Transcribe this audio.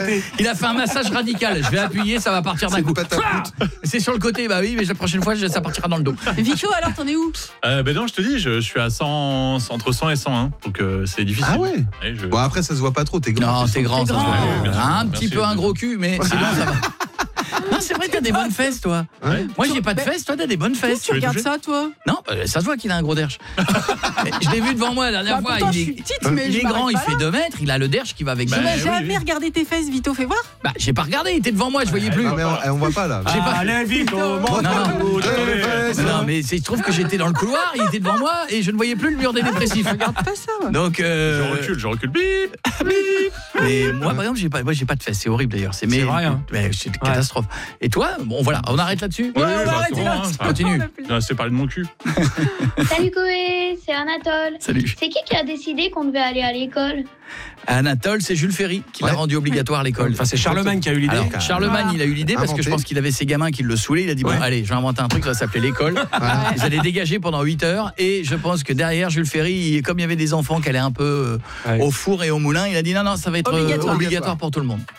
côté. Il a fait un massage radical. Je vais appuyer, ça va partir d'un coup. C'est sur le côté, bah oui, mais la prochaine fois, ça partira dans le dos. Vito, alors, t'en es où? Non, je te dis, je suis à 100, entre 100 et 101, donc c'est difficile. Ah ouais. Bon, après, ça se voit pas trop, t'es grand. Non, t'es grand, ça se voit. bien sûr. Un petit peu un gros cul, mais sinon, ça va. Non, c'est vrai que t'as des bonnes fesses, toi. Ouais. Moi, j'ai pas de fesses, toi, t'as des bonnes fesses. Tu regardes ça, toi? Non, ça se voit qu'il a un gros derche. Je l'ai vu devant moi la dernière fois. Pourtant, Il je suis petite, mais il je est grand, m'arrête il pas fait là. 2 mètres, il a le derche qui va avec Je ça. n'ai jamais regardé tes fesses, Vito, fais voir. Bah, j'ai pas regardé, il était devant moi, je voyais plus. Non, mais on voit pas là. J'ai pas- Allez, Vito, montre Non, mais il se trouve que j'étais dans le couloir, il était devant moi et je ne voyais plus le mur des dépressifs. Regarde pas ça. Ouais. Donc Je recule, bip, bip. mais moi par exemple, j'ai pas de fesses, c'est horrible d'ailleurs, c'est vrai, hein. c'est une catastrophe. Et toi, bon voilà, on arrête là-dessus. Ouais, on bah, va arrêter c'est là. bon, hein. Continue. C'est parler de mon cul. Salut Koé, c'est Anatole. Salut. C'est qui a décidé qu'on devait aller à l'école? Anatole, c'est Jules Ferry qui l'a rendu obligatoire l'école. Enfin, c'est Charlemagne qui a eu l'idée. Alors, Charlemagne, il a eu l'idée parce que je Inventé. pense qu'il avait ses gamins qui le saoulaient. Il a dit bon, allez, je vais inventer un truc, ça va s'appeler l'école. Vous allez dégager pendant 8 heures. Et je pense que derrière, Jules Ferry, comme il y avait des enfants qui allaient un peu au four et au moulin, il a dit non, ça va être obligatoire pour tout le monde.